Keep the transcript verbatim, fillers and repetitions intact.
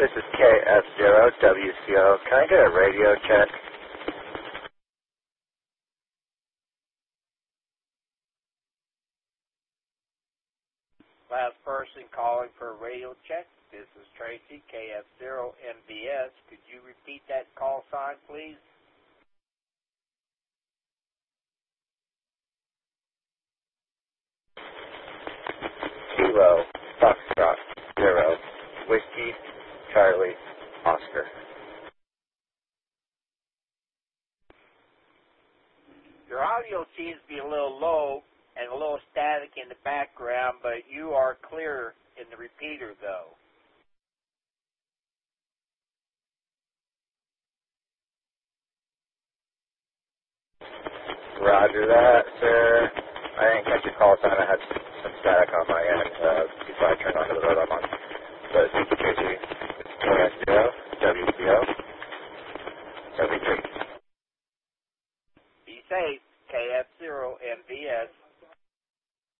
This is K F zero W C O. Can I get a radio check? Last person calling for a radio check. This is Tracy, K F zero M B S. Could you repeat that call sign, please? Kilo, Foxtrot, Zero, Whiskey, Charlie, Oscar. Your audio seems to be a little low and a little static in the background, but you are clear in the repeater, though. Roger that, sir. I didn't catch your call sign. I had some static on my end uh, before I turned onto the road I'm on. But thank you, Tracy. It's K S zero W C O seventy-three. Be safe, K F zero M B S.